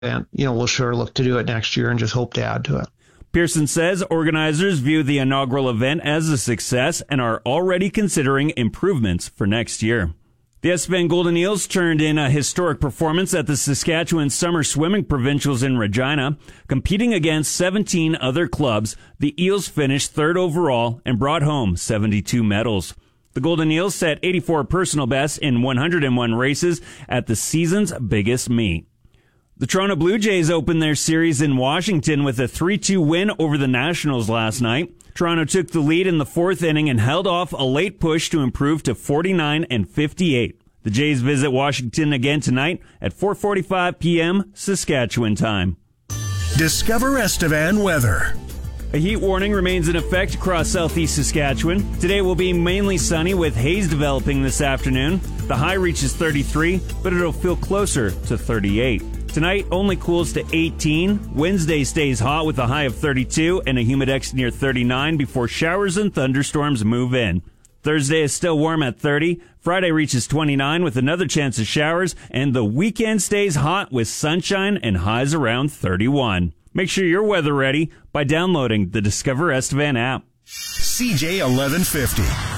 And, we'll sure look to do it next year and just hope to add to it. Pearson says organizers view the inaugural event as a success and are already considering improvements for next year. The Estevan Golden Eels turned in a historic performance at the Saskatchewan Summer Swimming Provincials in Regina. Competing against 17 other clubs, the Eels finished third overall and brought home 72 medals. The Golden Eels set 84 personal bests in 101 races at the season's biggest meet. The Toronto Blue Jays opened their series in Washington with a 3-2 win over the Nationals last night. Toronto took the lead in the fourth inning and held off a late push to improve to 49-58. The Jays visit Washington again tonight at 4:45 p.m. Saskatchewan time. Discover Estevan weather. A heat warning remains in effect across southeast Saskatchewan. Today will be mainly sunny with haze developing this afternoon. The high reaches 33, but it'll feel closer to 38. Tonight only cools to 18. Wednesday stays hot with a high of 32 and a humidex near 39 before showers and thunderstorms move in. Thursday is still warm at 30. Friday reaches 29 with another chance of showers, and the weekend stays hot with sunshine and highs around 31. Make sure you're weather ready by downloading the Discover Estevan app. CJ 1150.